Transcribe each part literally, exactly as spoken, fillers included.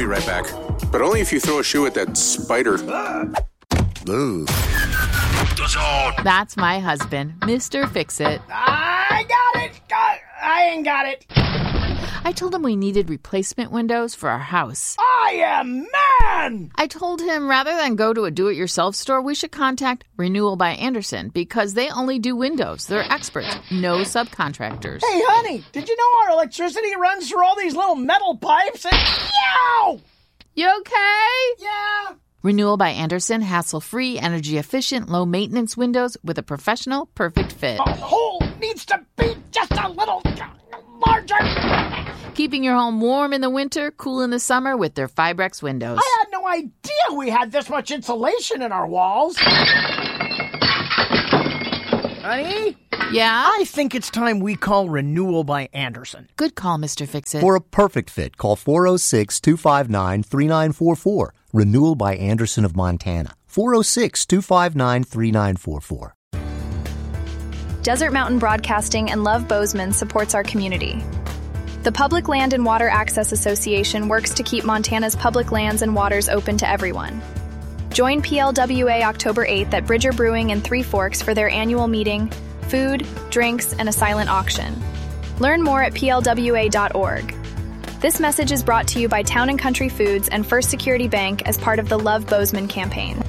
be right back. But only if you throw a shoe at that spider. Ooh. That's my husband, Mister Fix-It. I got it. Got, I ain't got it. I told him we needed replacement windows for our house. I am man! I told him rather than go to a do-it-yourself store, we should contact Renewal by Andersen because they only do windows. They're experts, no subcontractors. Hey, honey, did you know our electricity runs through all these little metal pipes? And... Yow! You okay? Yeah. Renewal by Andersen, hassle-free, energy-efficient, low-maintenance windows with a professional, perfect fit. The hole needs to be just a little larger. Keeping your home warm in the winter, cool in the summer with their Fibrex windows. I had no idea we had this much insulation in our walls. Honey? Yeah? I think it's time we call Renewal by Andersen. Good call, Mister Fix-It. For a perfect fit, call four oh six, two five nine, three nine four four. Renewal by Andersen of Montana. four oh six, two five nine, three nine four four. Desert Mountain Broadcasting and Love Bozeman supports our community. The Public Land and Water Access Association works to keep Montana's public lands and waters open to everyone. Join P L W A October eighth at Bridger Brewing in Three Forks for their annual meeting, food, drinks, and a silent auction. Learn more at P L W A dot org. This message is brought to you by Town and Country Foods and First Security Bank as part of the Love Bozeman campaign.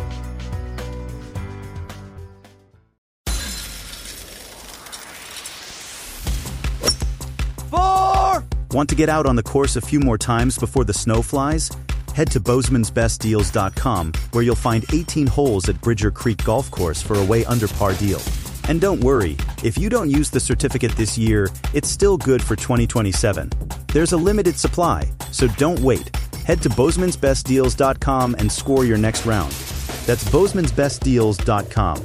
Four! Want to get out on the course a few more times before the snow flies? Head to Bozeman's Best Deals dot com, where you'll find eighteen holes at Bridger Creek Golf Course for a way under par deal. And don't worry, if you don't use the certificate this year, it's still good for twenty twenty-seven. There's a limited supply, so don't wait. Head to Bozeman's Best Deals dot com and score your next round. That's Bozeman's Best Deals dot com.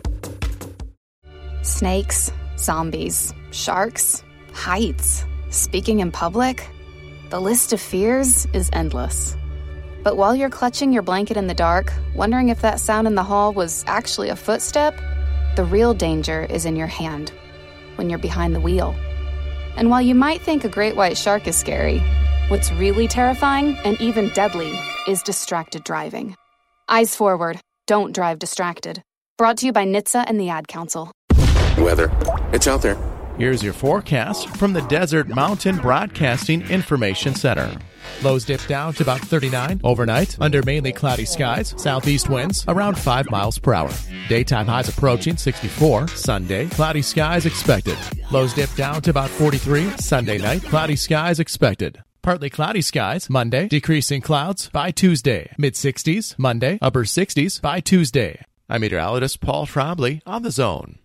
Snakes, zombies, sharks, heights, speaking in public. The list of fears is endless. But while you're clutching your blanket in the dark, wondering if that sound in the hall was actually a footstep, the real danger is in your hand, when you're behind the wheel. And while you might think a great white shark is scary, what's really terrifying and even deadly is distracted driving. Eyes forward, don't drive distracted. Brought to you by N H T S A and the Ad Council. Weather. It's out there. Here's your forecast from the Desert Mountain Broadcasting Information Center. Lows dip down to about thirty-nine overnight under mainly cloudy skies. Southeast winds around five miles per hour. Daytime highs approaching sixty-four. Sunday, cloudy skies expected. Lows dip down to about forty-three. Sunday night, cloudy skies expected. Partly cloudy skies Monday, decreasing clouds by Tuesday. mid-sixties Monday, upper sixties by Tuesday. I'm meteorologist Paul Trombley on The Zone.